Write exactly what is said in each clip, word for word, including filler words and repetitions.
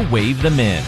wave them in.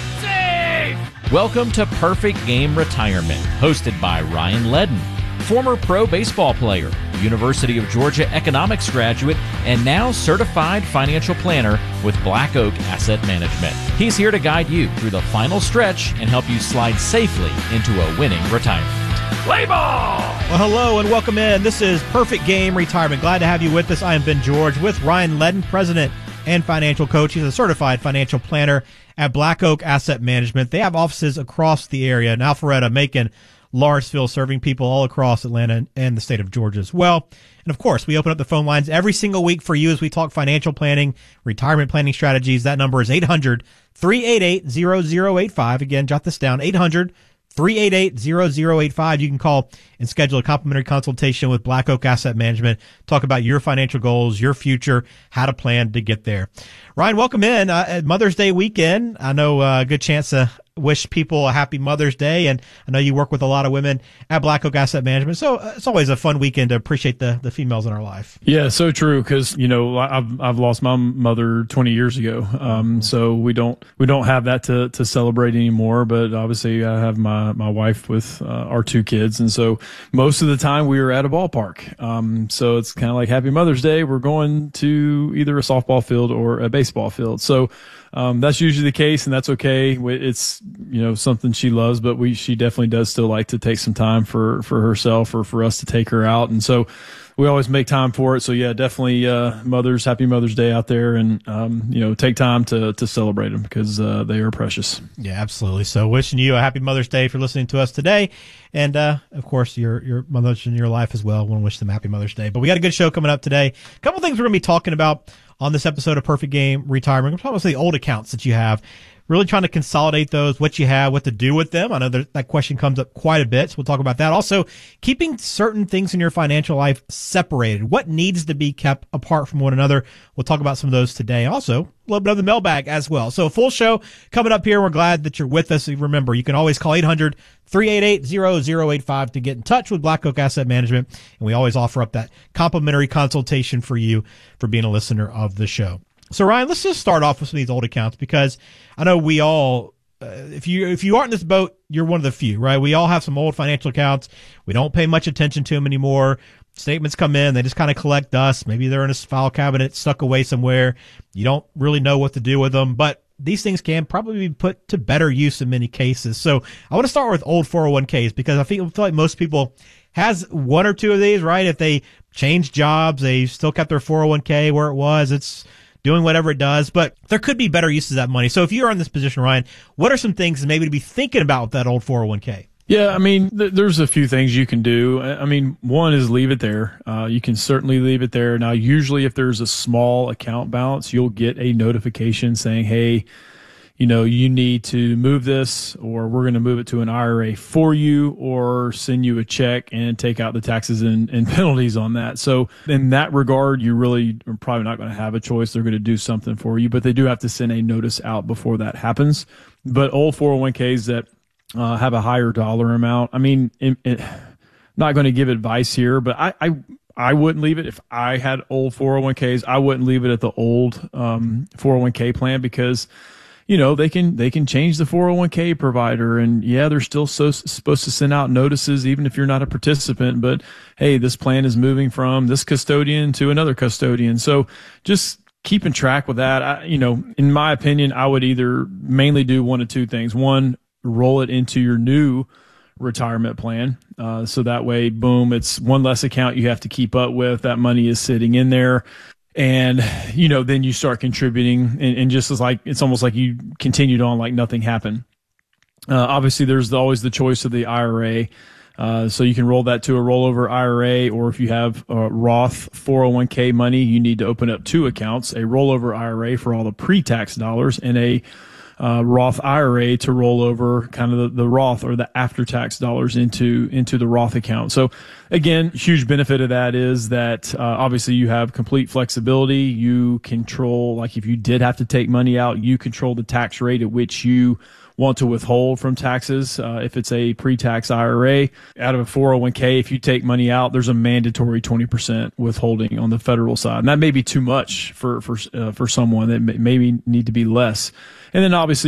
Safe! Welcome to Perfect Game Retirement, hosted by Ryan Ledden, former pro baseball player, University of Georgia economics graduate, and now certified financial planner with Black Oak Asset Management. He's here to guide you through the final stretch and help you slide safely into a winning retirement. Play ball! Well, hello and welcome in. This is Perfect Game Retirement. Glad to have you with us. I am Ben George with Ryan Ledden, president and financial coach. He's a certified financial planner at Black Oak Asset Management. They have offices across the area in Alpharetta, Macon, Lawrenceville, serving people all across Atlanta and the state of Georgia as well. And of course, we open up the phone lines every single week for you as we talk financial planning, retirement planning strategies. That number is eight hundred, three eight eight, zero zero eight five. Again, jot this down, eight hundred, three eight eight, zero zero eight five. You can call and schedule a complimentary consultation with Black Oak Asset Management. Talk about your financial goals, your future, how to plan to get there. Ryan, welcome in. Uh, at Mother's Day weekend, I know a uh, good chance to wish people a happy Mother's Day, and I know you work with a lot of women at Black Oak Asset Management, so uh, it's always a fun weekend to appreciate the, the females in our life. Yeah, so true, because you know I've I've lost my mother twenty years ago, um, so we don't we don't have that to to celebrate anymore. But obviously, I have my my wife with uh, our two kids, and so most of the time we are at a ballpark. Um, so it's kind of like Happy Mother's Day. We're going to either a softball field or a baseball field. So. Um, that's usually the case, and that's okay. It's, you know, something she loves, but we, she definitely does still like to take some time for, for herself or for us to take her out. And so we always make time for it. So yeah, definitely, uh, mothers, happy Mother's Day out there, and, um, you know, take time to, to celebrate them because, uh, they are precious. Yeah, absolutely. So wishing you a happy Mother's Day for listening to us today. And, uh, of course, your, your mothers in your life as well. Want to wish them happy Mother's Day. But we got a good show coming up today. A couple things we're going to be talking about on this episode of Perfect Game Retirement. I'm talking about the old accounts that you have, really trying to consolidate those, what you have, what to do with them. I know that, that question comes up quite a bit, so we'll talk about that. Also, keeping certain things in your financial life separated. What needs to be kept apart from one another? We'll talk about some of those today. Also, a little bit of the mailbag as well. So a full show coming up here. We're glad that you're with us. Remember, you can always call eight hundred, three eight eight, zero zero eight five to get in touch with Black Oak Asset Management. And we always offer up that complimentary consultation for you for being a listener of the show. So Ryan, let's just start off with some of these old accounts, because I know we all, uh, if you if you aren't in this boat, you're one of the few, right? We all have some old financial accounts. We don't pay much attention to them anymore. Statements come in, they just kind of collect dust. Maybe they're in a file cabinet, stuck away somewhere. You don't really know what to do with them, but these things can probably be put to better use in many cases. So I want to start with old four oh one k's, because I feel, I feel like most people has one or two of these, right? If they change jobs, they still kept their four oh one k where it was. It's doing whatever it does, but there could be better uses of that money. So if you're in this position, Ryan, what are some things maybe to be thinking about with that old four oh one k? Yeah, I mean, th- there's a few things you can do. I mean, one is leave it there. Uh, you can certainly leave it there. Now, usually if there's a small account balance, you'll get a notification saying, hey, you know, you need to move this, or we're going to move it to an I R A for you, or send you a check and take out the taxes and, and penalties on that. So in that regard, you really are probably not going to have a choice. They're going to do something for you, but they do have to send a notice out before that happens. But old four oh one k's that uh, have a higher dollar amount, I mean, it, it, not going to give advice here, but I, I I wouldn't leave it. If I had old four oh one k's, I wouldn't leave it at the old um, four oh one k plan, because you know, they can, they can change the four oh one k provider, and yeah, they're still so supposed to send out notices even if you're not a participant, but hey, this plan is moving from this custodian to another custodian. So just keeping track with that. I, you know, in my opinion, I would either mainly do one of two things. One, roll it into your new retirement plan. Uh, so that way, boom, it's one less account you have to keep up with. That money is sitting in there. And, you know, then you start contributing, and, and just as like, it's almost like you continued on like nothing happened. Uh, obviously there's always the choice of the I R A. Uh, so you can roll that to a rollover I R A, or if you have uh, Roth four oh one k money, you need to open up two accounts, a rollover I R A for all the pre-tax dollars, and a Uh, Roth I R A to roll over kind of the, the Roth or the after-tax dollars into into the Roth account. So again, huge benefit of that is that uh, obviously you have complete flexibility. You control, like if you did have to take money out, you control the tax rate at which you want to withhold from taxes. Uh, if it's a pre-tax I R A out of a four oh one k, if you take money out, there's a mandatory twenty percent withholding on the federal side. And that may be too much for, for, uh, for someone that may, maybe need to be less. And then obviously